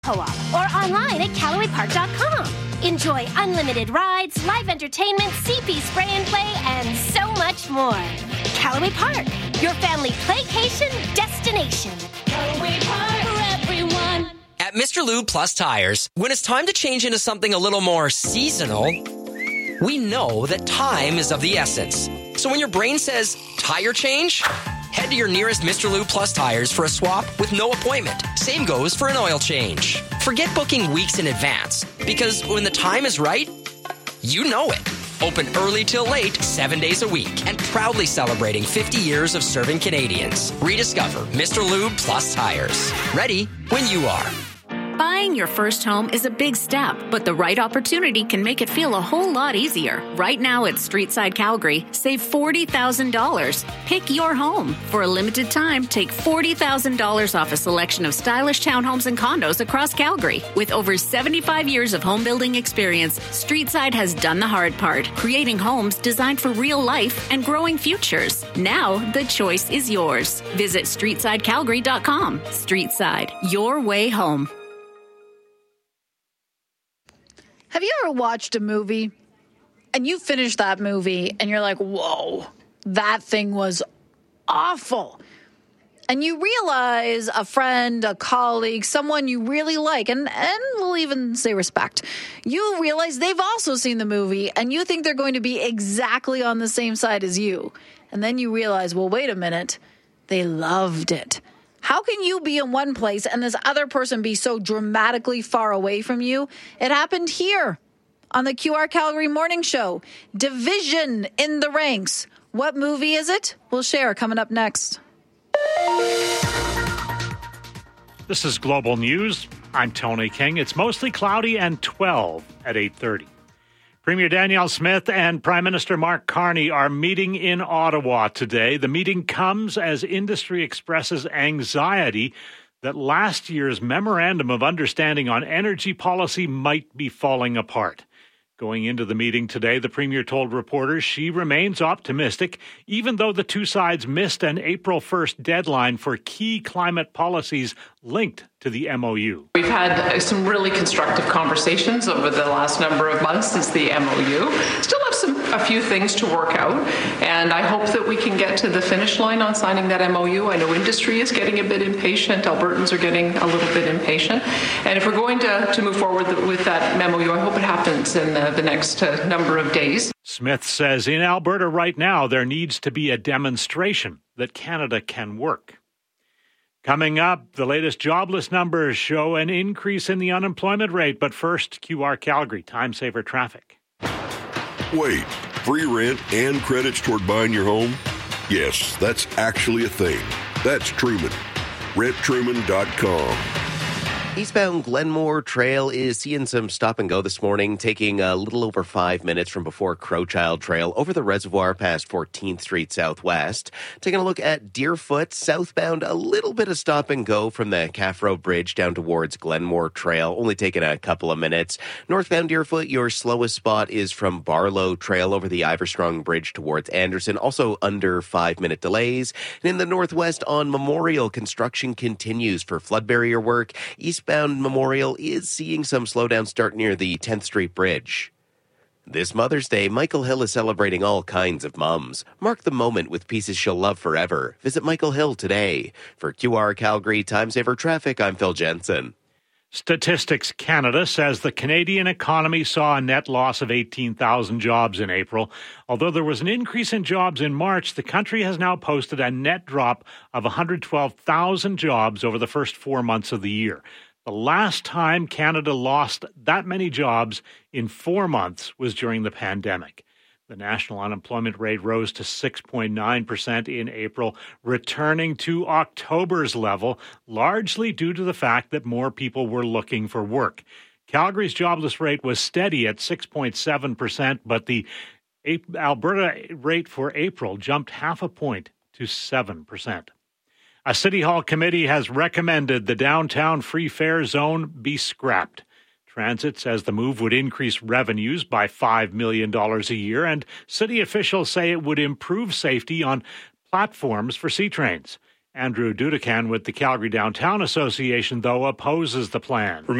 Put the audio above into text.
Co-op or online at CallawayPark.com. Enjoy unlimited rides, live entertainment, CP spray and play, and so much more. Callaway Park, your family playcation destination. Callaway Park for everyone. At Mr. Lube Plus Tires, when it's time to change into something a little more seasonal, we know that time is of the essence. So when your brain says, tire change, head to your nearest Mr. Lube Plus Tires for a swap with no appointment. Same goes for an oil change. Forget booking weeks in advance, because when the time is right, you know it. Open early till late, 7 days a week, and proudly celebrating 50 years of serving Canadians. Rediscover Mr. Lube Plus Tires. Ready when you are. Buying your first home is a big step, but the right opportunity can make it feel a whole lot easier. Right now at Streetside Calgary, save $40,000. Pick your home. For a limited time, take $40,000 off a selection of stylish townhomes and condos across Calgary. With over 75 years of home building experience, Streetside has done the hard part, creating homes designed for real life and growing futures. Now, the choice is yours. Visit StreetsideCalgary.com. Streetside, your way home. Have you ever watched a movie and you finish that movie and you're like, whoa, that thing was awful. And you realize a friend, a colleague, someone you really like, and we'll even say respect, you realize they've also seen the movie and you think they're going to be exactly on the same side as you. And then you realize, well, wait a minute, they loved it. How can you be in one place and this other person be so dramatically far away from you? It happened here on the QR Calgary Morning Show. Division in the ranks. What movie is it? We'll share coming up next. This is Global News. I'm Tony King. It's mostly cloudy and 12 at 8:30. Premier Danielle Smith and Prime Minister Mark Carney are meeting in Ottawa today. The meeting comes as industry expresses anxiety that last year's Memorandum of Understanding on energy policy might be falling apart. Going into the meeting today, the Premier told reporters she remains optimistic, even though the two sides missed an April 1st deadline for key climate policies linked to the MOU. We've had some really constructive conversations over the last number of months since the MOU. Still have a few things to work out, and I hope that we can get to the finish line on signing that MOU. I know industry is getting a bit impatient. Albertans are getting a little bit impatient. And if we're going to move forward with that MOU, I hope it happens in the next number of days. Smith says in Alberta right now, there needs to be a demonstration that Canada can work. Coming up, the latest jobless numbers show an increase in the unemployment rate. But first, QR Calgary, time saver traffic. Wait, free rent and credits toward buying your home? Yes, that's actually a thing. That's Truman. RentTruman.com. Eastbound Glenmore Trail is seeing some stop and go this morning, taking a little over 5 minutes from before Crowchild Trail over the reservoir past 14th Street Southwest. Taking a look at Deerfoot, southbound, a little bit of stop and go from the Calf Road Bridge down towards Glenmore Trail, only taking a couple of minutes. Northbound Deerfoot, your slowest spot is from Barlow Trail over the Iverstrong Bridge towards Anderson, also under 5-minute delays. And in the northwest on Memorial, construction continues for flood barrier work. Eastbound Memorial is seeing some slowdown start near the 10th Street Bridge. This Mother's Day, Michael Hill is celebrating all kinds of mums. Mark the moment with pieces she'll love forever. Visit Michael Hill today. For QR Calgary Time Saver Traffic, I'm Phil Jensen. Statistics Canada says the Canadian economy saw a net loss of 18,000 jobs in April. Although there was an increase in jobs in March, the country has now posted a net drop of 112,000 jobs over the first 4 months of the year. The last time Canada lost that many jobs in 4 months was during the pandemic. The national unemployment rate rose to 6.9% in April, returning to October's level, largely due to the fact that more people were looking for work. Calgary's jobless rate was steady at 6.7%, but the Alberta rate for April jumped half a point to 7%. A City Hall committee has recommended the downtown free fare zone be scrapped. Transit says the move would increase revenues by $5 million a year, and city officials say it would improve safety on platforms for C-trains. Andrew Dudecan with the Calgary Downtown Association, though, opposes the plan.